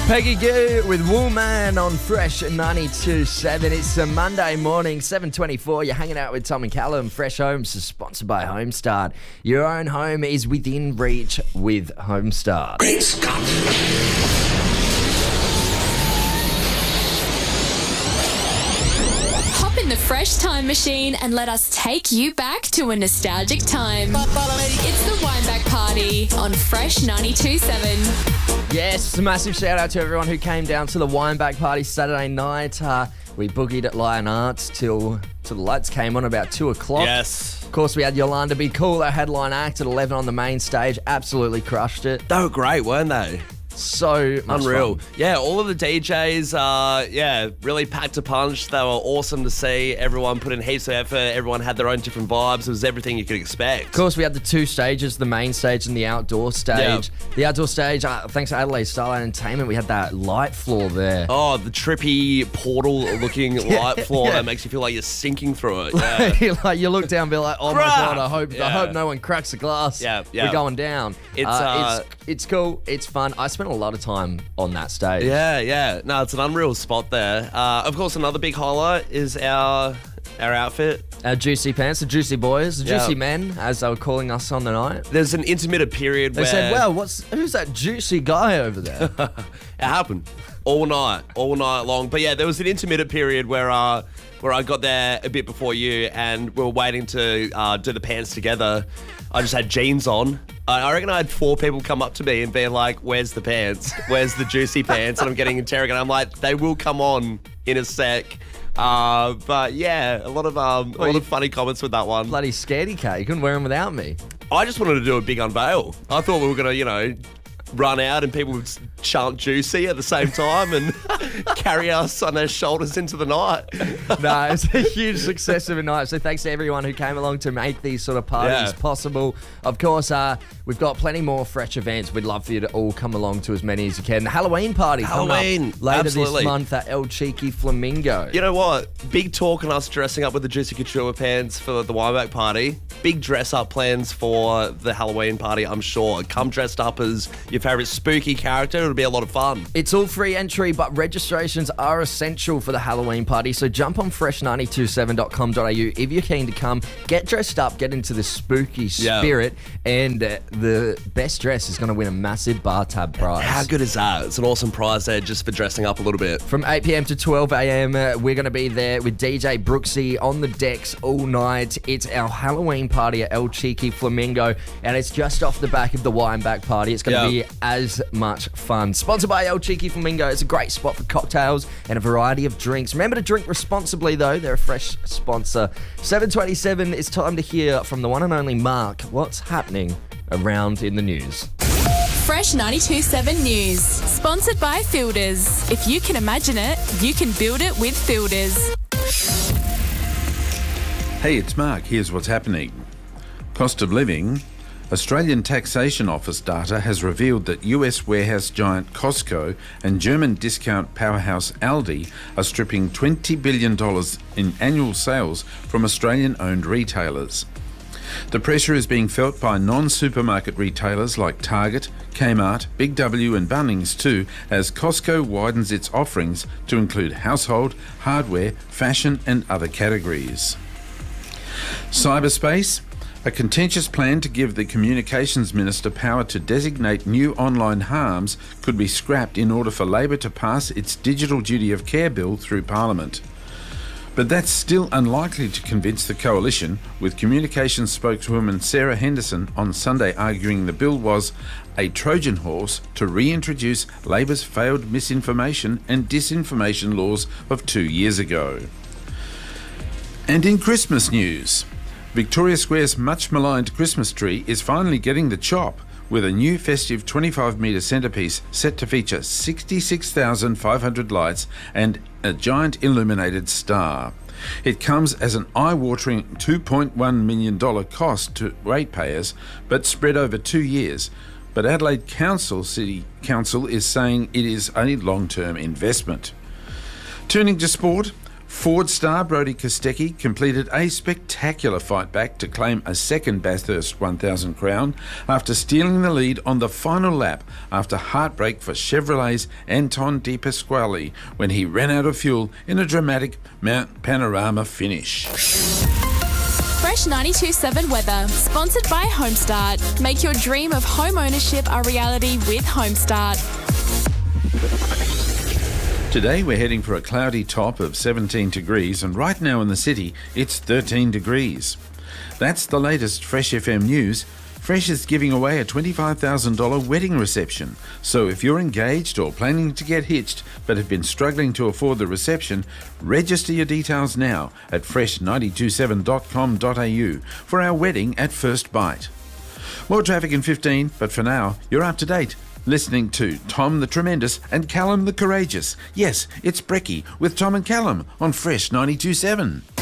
Peggy Goo with Woolman on Fresh 92.7. It's a Monday morning, 7:24. You're hanging out with Tom and Callum. Fresh Homes is sponsored by Homestart. Your own home is within reach with Homestart. Great Scott! Hop in the Fresh Time Machine and let us take you back to a nostalgic time. It's the Wineback Party on Fresh 92.7. Yes, a massive shout out to everyone who came down to the Wineback Party Saturday night. We boogied at Lion Arts till the lights came on about 2 o'clock. Yes. Of course, we had Yolanda Be Cool, our headline act, at 11 on the main stage. Absolutely crushed it. They were great, weren't they? So much Unreal. fun. Yeah, all of the DJs, really packed a punch. They were awesome to see. Everyone put in heaps of effort. Everyone had their own different vibes. It was everything you could expect. Of course, we had the 2 stages, the main stage and the outdoor stage. Yeah. The outdoor stage, thanks to Adelaide Style Entertainment, we had that light floor there. Oh, the trippy portal-looking light floor that makes you feel like you're sinking through it. Yeah. Like you look down and be like, oh my Crack! God, I hope no one cracks the glass. Yeah. We're going down. It's cool. It's fun. I spent a lot of time on that stage. Yeah. No, it's an unreal spot there. Of course, another big highlight is our outfit. Our juicy pants, the juicy boys, the Yeah. juicy men, as they were calling us on the night. There's an intermittent period They where... said, well, who's that juicy guy over there? It happened all night long. But yeah, there was an intermittent period where I got there a bit before you, and we were waiting to do the pants together. I just had jeans on. I reckon I had 4 people come up to me and be like, "Where's the pants? Where's the juicy pants?" And I'm getting interrogated. I'm like, "They will come on in a sec." But yeah, a lot of funny comments with that one. Bloody scaredy cat. You couldn't wear them without me. I just wanted to do a big unveil. I thought we were gonna, run out and people would chant juicy at the same time and carry us on their shoulders into the night. No, it's a huge success of a night. So thanks to everyone who came along to make these sort of parties possible. Of course, we've got plenty more fresh events. We'd love for you to all come along to as many as you can. The Halloween party coming up later this month at El Cheeky Flamingo. You know what? Big talk on us dressing up with the Juicy Couture pants for the Wineback party. Big dress up plans for the Halloween party, I'm sure. Come dressed up as your favourite spooky character. It'll be a lot of fun. It's all free entry, but registrations are essential for the Halloween party. So jump on fresh927.com.au if you're keen to come. Get dressed up, get into the spooky spirit, and the best dress is going to win a massive bar tab prize. How good is that? It's an awesome prize there just for dressing up a little bit. From 8 p.m. to 12 a.m, we're going to be there with DJ Brooksy on the decks all night. It's our Halloween party at El Cheeky Flamingo, and it's just off the back of the Wineback party. It's going to be as much fun. Sponsored by El Cheeky Flamingo. It's a great spot for cocktails and a variety of drinks. Remember to drink responsibly, though. They're a fresh sponsor. 7:27, it's time to hear from the one and only Mark what's happening around in the news. Fresh 92.7 News. Sponsored by Fielders. If you can imagine it, you can build it with Fielders. Hey, it's Mark. Here's what's happening. Cost of living. Australian Taxation Office data has revealed that US warehouse giant Costco and German discount powerhouse Aldi are stripping $20 billion in annual sales from Australian-owned retailers. The pressure is being felt by non-supermarket retailers like Target, Kmart, Big W and Bunnings too, as Costco widens its offerings to include household, hardware, fashion and other categories. Cyberspace. A contentious plan to give the Communications Minister power to designate new online harms could be scrapped in order for Labor to pass its Digital Duty of Care bill through Parliament. But that's still unlikely to convince the coalition, with Communications spokeswoman Sarah Henderson on Sunday arguing the bill was a Trojan horse to reintroduce Labor's failed misinformation and disinformation laws of 2 years ago. And in Christmas news, Victoria Square's much maligned Christmas tree is finally getting the chop, with a new festive 25-metre centrepiece set to feature 66,500 lights and a giant illuminated star. It comes as an eye-watering $2.1 million cost to ratepayers, but spread over 2 years. But Adelaide City Council is saying it is a long-term investment. Turning to sport, Ford star Brodie Kostecki completed a spectacular fight back to claim a second Bathurst 1000 crown after stealing the lead on the final lap after heartbreak for Chevrolet's Anton De Pasquale when he ran out of fuel in a dramatic Mount Panorama finish. Fresh 92.7 weather, sponsored by Homestart. Make your dream of home ownership a reality with Homestart. Today we're heading for a cloudy top of 17 degrees and right now in the city it's 13 degrees. That's the latest Fresh FM news. Fresh is giving away a $25,000 wedding reception. So if you're engaged or planning to get hitched but have been struggling to afford the reception, register your details now at fresh927.com.au for our wedding at First Bite. More traffic in 15, but for now, you're up to date. Listening to Tom the Tremendous and Callum the Courageous. Yes, it's Brecky with Tom and Callum on Fresh 92.7.